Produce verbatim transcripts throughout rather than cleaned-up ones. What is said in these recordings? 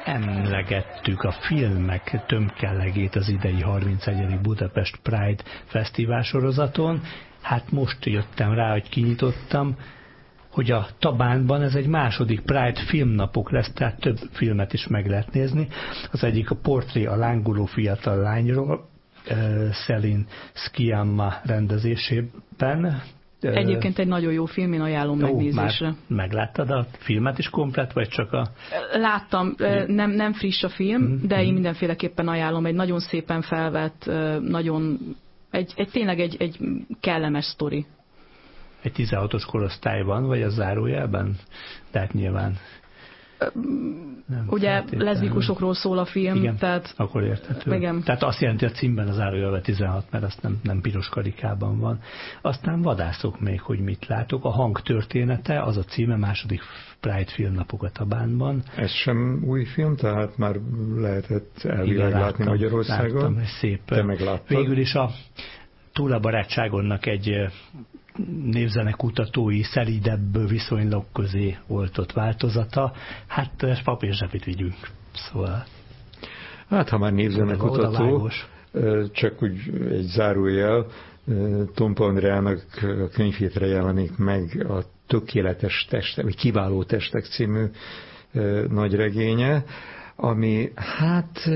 emlegettük a filmek tömkellegét az idei harmincegyedik Budapest Pride Fesztivál sorozaton. Hát most jöttem rá, hogy kinyitottam, hogy a Tabánban ez egy második Pride filmnapok lesz, tehát több filmet is meg lehet nézni. Az egyik a Portré a lángoló fiatal lányról, uh, Celine Sciamma rendezésében. Egyébként egy nagyon jó film, én ajánlom Ó, megnézésre. Már megláttad a filmet is komplet, vagy csak a... Láttam, nem, nem friss a film, mm-hmm. de én mindenféleképpen ajánlom. Egy nagyon szépen felvett, nagyon, egy, egy tényleg egy, egy kellemes sztori. Egy tizenhatos korosztályban, vagy a zárójelben? Tehát nyilván... Nem, ugye feltétlenül. Leszbikusokról szól a film. Igen, tehát... akkor érthető. Igen. Tehát azt jelenti a címben az zárójelben tizenhat, mert azt nem, nem piros karikában van. Aztán vadászok még, hogy mit látok. A Hang története, az a címe, második Pride filmnapok a Tabánban. Ez sem új film, tehát már lehetett elvileg látni Magyarországon. Láttam, szép. Te megláttad. Végül is a Túl a barátságonnak egy névzenekutatói, szelídebb viszonylag közé oltott változata. Hát papírzsebit vigyünk. Szóval... Hát, ha már névzenekutató, csak úgy egy zárójel, Tompa Andreának a könyvhétre jelenik meg a Tökéletes testek, vagy Kiváló testek című nagy regénye, ami hát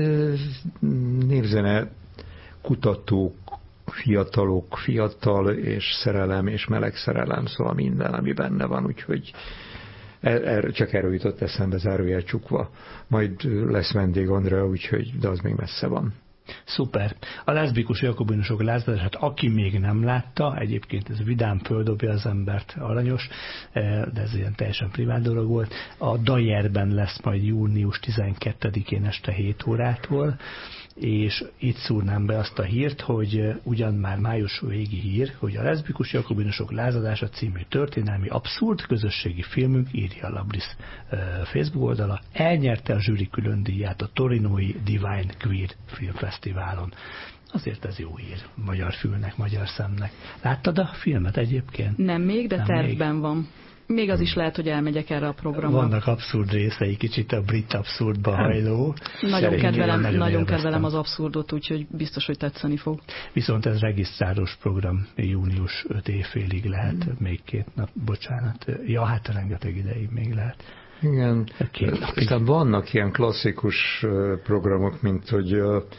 névzene kutatók, fiatalok, fiatal és szerelem és meleg szerelem, szóval minden, ami benne van, úgyhogy er, er, csak erről jutott eszembe zárójel csukva. Majd lesz vendég Andrea, úgyhogy, de az még messze van. Szuper. A leszbikus jakobinusok lázadását, aki még nem látta, egyébként ez vidám, földobja az embert, aranyos, de ez ilyen teljesen privát dolog volt. A Dajerben lesz majd június tizenkettedikén este hét órától, és itt szúrnám be azt a hírt, hogy ugyan már május végi hír, hogy a leszbikus jakobinusok lázadása című történelmi abszurd közösségi filmünk, írja a Labris Facebook oldala, elnyerte a zsűri külön díját a torinói Divine Queer Filmfesztiválon. Azért ez jó hír magyar fülnek, magyar szemnek. Láttad a filmet egyébként? Nem még, de Nem tervben még. van. Még az is lehet, hogy elmegyek erre a programra. Vannak abszurd részei, kicsit a brit abszurdba hajló. Nagyon kedvelem, nagyon, nagyon kedvelem az abszurdot, úgyhogy biztos, hogy tetszeni fog. Viszont ez regisztráros program, június öt évfélig lehet, mm. még két nap, bocsánat. Ja, hát rengeteg ideig még lehet. Igen, aztán vannak ilyen klasszikus programok, mint hogy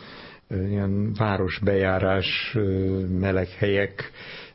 ilyen városbejárás, meleghelyek,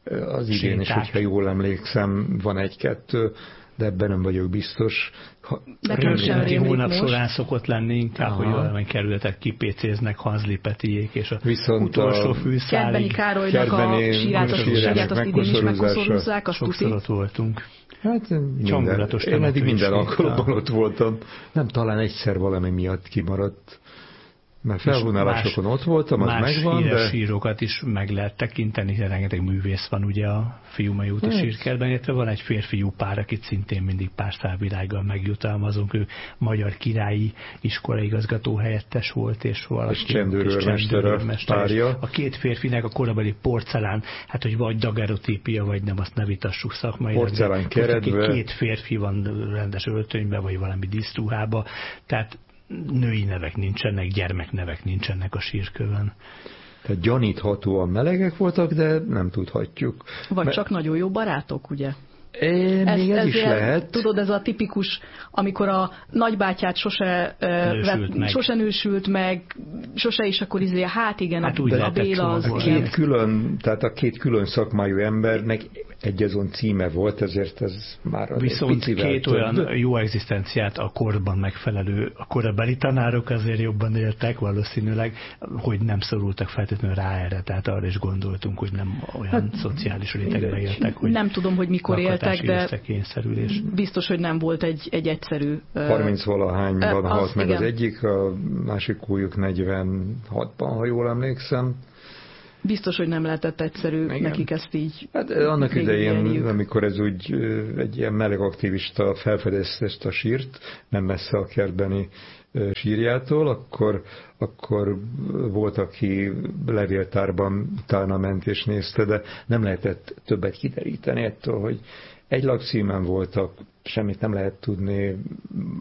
az idén is, hogyha jól emlékszem, van egy-kettő, de ebben nem vagyok biztos. Ha, Rögzíti hónap során szokott lenni inkább, aha, hogy valami kerületek kipécéznek, Hanzlipetiék, és a viszont utolsó fűszárig. Kertbeni Károlynak a sírát, azt idén is megkoszorozzák, azt sokszor ott voltunk. Hát minden, én eddig minden alkalommal ott voltam. Nem, talán egyszer valami miatt kimaradt. Mert felvonulásokon ott voltam, az más megvan, de... Más sírokat is meg lehet tekinteni, hiszen rengeteg művész van ugye a Fiumai úti sírkertben, illetve van egy férfiú pár, akit szintén mindig pár szálvirággal megjutalmazunk, ő magyar királyi iskolaigazgató helyettes volt, és valaki csendőrőrmester párja. A két férfinek a korabeli porcelán, hát hogy vagy dagerotípia, vagy nem, azt ne vitassuk szakmai. Porcelán keretbe. Két férfi van rendes öltönybe, vagy valami díszruhába, tehát női nevek nincsenek, gyermeknevek nincsenek a sírkövön. Tehát gyaníthatóan melegek voltak, de nem tudhatjuk. Vagy Mert... csak nagyon jó barátok, ugye? É, ez, még ez, ez is ilyen, lehet. Tudod, ez a tipikus, amikor a nagybátyát sose, nősült, vett, sose nősült meg, sose is akkor izé, hát igen, hát a, a Béla az két külön, tehát a két külön szakmájú embernek egyazon címe volt, ezért ez már az viszont két több. Olyan jó egzisztenciát a korban megfelelő, a korabeli tanárok azért jobban éltek valószínűleg, hogy nem szorultak feltétlenül rá erre, tehát arra is gondoltunk, hogy nem olyan hát, szociális rétegre éltek, hogy nem tudom, hogy mikor éltek, de biztos, hogy nem volt egy, egy egyszerű... harminc-valahányban uh, halt meg igen. Az egyik, a másik újjuk negyvenhatban, ha jól emlékszem. Biztos, hogy nem lehetett egyszerű igen. nekik ezt így... Hát annak idején, amikor ez úgy egy ilyen meleg aktivista felfedezte ezt a sírt, nem messze a kertbeni sírjától, akkor, akkor volt, aki levéltárban utána ment és nézte, de nem lehetett többet kideríteni ettől, hogy egy lakcímen voltak, semmit nem lehet tudni,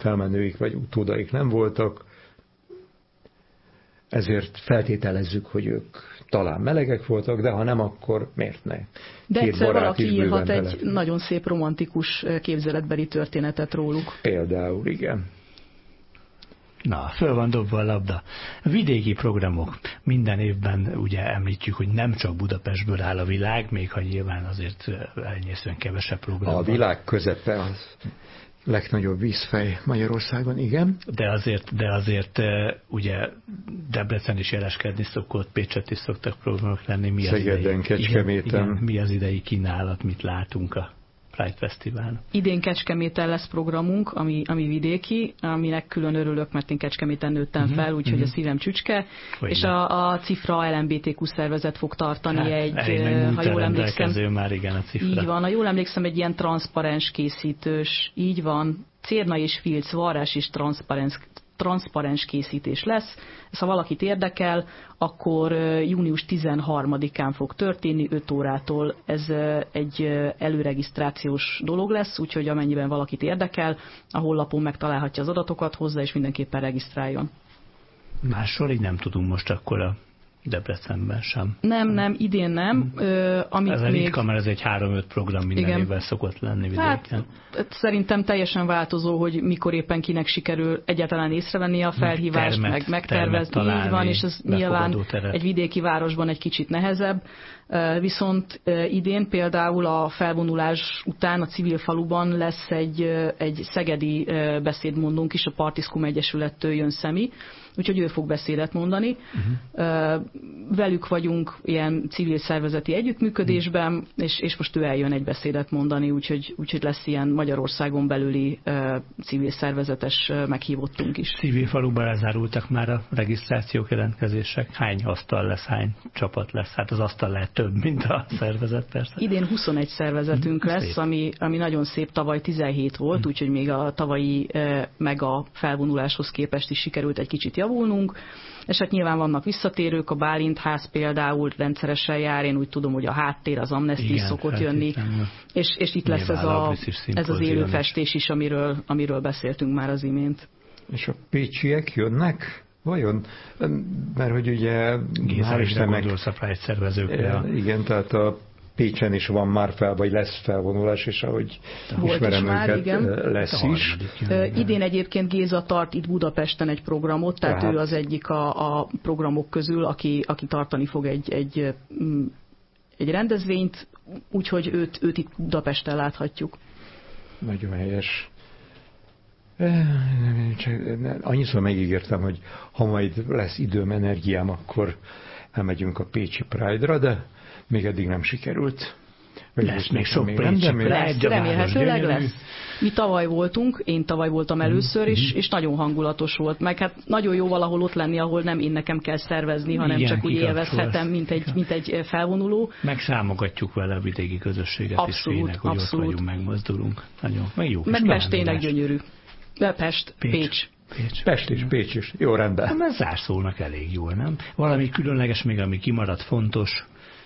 felmenőik vagy utódaik nem voltak, ezért feltételezzük, hogy ők talán melegek voltak, de ha nem, akkor miért ne? De Két egyszer valaki írhat egy bele. nagyon szép romantikus képzeletbeli történetet róluk. Például, igen. Na, föl van dobva a labda. Vidéki programok. Minden évben ugye említjük, hogy nem csak Budapestből áll a világ, még ha nyilván azért elnyészően kevesebb program A világ közepe az legnagyobb vízfej Magyarországon, igen. De azért, de azért ugye Debrecen is jeleskedni szokott, Pécset is szoktak programok lenni. Mi Szegeden, idei, Kecskeméten. Igen, igen, mi az idei kínálat, mit látunk a Pride Fesztiválon? Idén Kecskeméten lesz programunk, ami, ami vidéki, aminek külön örülök, mert én Kecskeméten nőttem uh-huh, fel, úgyhogy uh-huh. a szívem csücske. Hogyne. És a, a Cifra el em bé té kú szervezet fog tartani hát, egy, ha jól emlékszem, már igen a Cifra. Így van, ha jól emlékszem, egy ilyen transzparens készítős, így van, Cérna és Filc, varrás és transzparens, transzparens készítés lesz. Ez, ha valakit érdekel, akkor június tizenharmadikán fog történni, öt órától. Ez egy előregisztrációs dolog lesz, úgyhogy amennyiben valakit érdekel, a honlapon megtalálhatja az adatokat hozzá, és mindenképpen regisztráljon. Másról így nem tudunk most akkor a Debrecenben sem. Nem, nem, idén nem. Ö, amit ez még... ritka, mert ez egy három-öt program minden igen. évvel szokott lenni vidéken. Hát, szerintem teljesen változó, hogy mikor éppen kinek sikerül egyáltalán észrevenni a felhívást, termet, meg megtervezni. Találni, így van, és ez nyilván teret. Egy vidéki városban egy kicsit nehezebb. Viszont idén például a felvonulás után a civil faluban lesz egy, egy szegedi beszédmondónk is, a Partiszkum Egyesülettől jön Szemi, úgyhogy ő fog beszédet mondani. Uh-huh. Velük vagyunk ilyen civil szervezeti együttműködésben, uh-huh. és, és most ő eljön egy beszédet mondani, úgyhogy, úgyhogy lesz ilyen Magyarországon belüli uh, civil szervezetes uh, meghívottunk is. Civil faluban lezárultak már a regisztrációk, jelentkezések. Hány asztal lesz, hány csapat lesz? Hát az asztal lehet több, mint a szervezet persze. Idén huszonegy szervezetünk uh-huh. lesz, ami, ami nagyon szép, tavaly tizenhét volt, uh-huh. úgyhogy még a tavalyi uh, meg a felvonuláshoz képest is sikerült egy kicsit javulnunk, és hát nyilván vannak visszatérők, a Bálint ház például rendszeresen jár, én úgy tudom, hogy a háttér, az Amnesty is szokott jönni, és, és itt lesz ez, a, ez az élő festés is, amiről, amiről beszéltünk már az imént. És a pécsiek jönnek? Vajon? Mert hogy ugye... Géza is gondolsz a Pride szervezőkre. Igen, tehát a Pécsen is van már fel, vagy lesz felvonulás, és ahogy volt ismerem őket, már, igen. lesz is. Jön, idén egyébként Géza tart itt Budapesten egy programot, tehát, tehát. ő az egyik a, a programok közül, aki, aki tartani fog egy, egy, egy rendezvényt, úgyhogy őt, őt itt Budapesten láthatjuk. Nagyon helyes. Annyiszor megígértem, hogy ha majd lesz időm, energiám, akkor elmegyünk a pécsi Pride-ra, de még eddig nem sikerült. Vagy lesz még sok pécsi Pride, lesz, remélhetőleg lesz. Mi tavaly voltunk, én tavaly voltam először, mm-hmm. és, és nagyon hangulatos volt. Meg hát nagyon jó valahol ott lenni, ahol nem én nekem kell szervezni, hanem igen, csak úgy élvezhetem, mint egy, mint egy felvonuló. Megszámogatjuk vele a vidéki közösséget, abszolút, és fények, hogy abszolút. Ott vagyunk, megmozdulunk. Nagyon, meg jó. Meg Pest tényleg gyönyörű. Pest, Pécs. Pécs. Pécs. Pest is, Pécs is. Jó, rendben. Hát, mert zárszólnak elég jól, nem? Valami különleges még, ami kimaradt, fontos.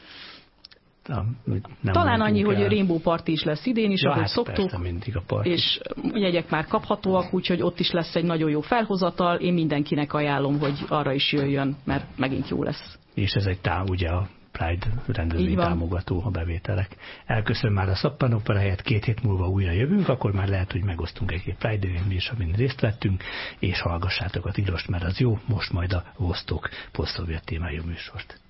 Nem talán annyi, el. hogy a Rainbow Party is lesz idén is, ja, ahogy hát szoktuk, a és jegyek már kaphatóak, úgyhogy ott is lesz egy nagyon jó felhozatal. Én mindenkinek ajánlom, hogy arra is jöjjön, mert megint jó lesz. És ez egy tá, ugye a Pride rendezvény támogató a bevételek. Elköszön már a Szappanopera helyett, két hét múlva újra jövünk, akkor már lehet, hogy megosztunk egy-két Pride élményt is, amin részt vettünk, és hallgassátok a Tilost, mert az jó, most majd a Vostok posztszovjet témájú műsort.